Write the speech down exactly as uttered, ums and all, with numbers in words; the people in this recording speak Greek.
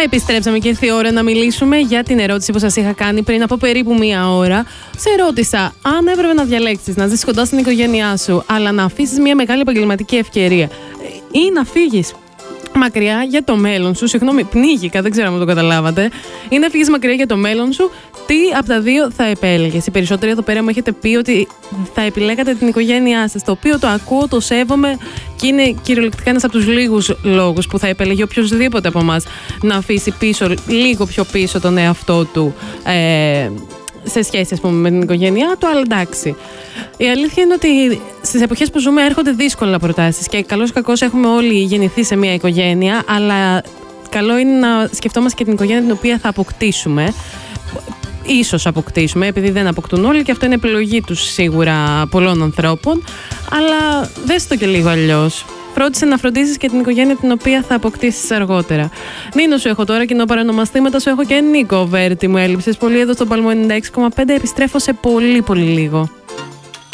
Επιστρέψαμε και ήρθε η ώρα να μιλήσουμε για την ερώτηση που σας είχα κάνει πριν από περίπου μία ώρα. Σε ρώτησα αν έπρεπε να διαλέξεις να ζεις κοντά στην οικογένειά σου, αλλά να αφήσεις μία μεγάλη επαγγελματική ευκαιρία, ή να φύγεις μακριά για το μέλλον σου. Συγγνώμη, πνίγηκα, δεν ξέρω αν το καταλάβατε. Ή να φύγεις μακριά για το μέλλον σου, τι από τα δύο θα επέλεγες? Οι περισσότεροι εδώ πέρα μου έχετε πει ότι θα επιλέγατε την οικογένειά σας, το οποίο το ακούω, το σέβομαι και είναι κυριολεκτικά ένας από τους λίγους λόγους που θα επέλεγε οποιοδήποτε από εμάς να αφήσει πίσω, λίγο πιο πίσω τον εαυτό του ε, σε σχέση, ας πούμε, με την οικογένειά του, αλλά εντάξει. Η αλήθεια είναι ότι στις εποχές που ζούμε έρχονται δύσκολα προτάσεις και καλώς κακώς έχουμε όλοι γεννηθεί σε μια οικογένεια, αλλά καλό είναι να σκεφτόμαστε και την οικογένεια την οποία θα αποκτήσουμε. Ίσως αποκτήσουμε, επειδή δεν αποκτούν όλοι και αυτό είναι επιλογή τους σίγουρα πολλών ανθρώπων, αλλά δες το και λίγο αλλιώς. Φρόντισε να φροντίσεις και την οικογένεια την οποία θα αποκτήσεις αργότερα. Νίνο σου έχω τώρα, κοινό παρανομαστήματα σου έχω και Νίκο Βέρτη. Μου έλειψες πολύ εδώ στον Παλμό ενενήντα έξι κόμμα πέντε. Επιστρέφω σε πολύ πολύ λίγο.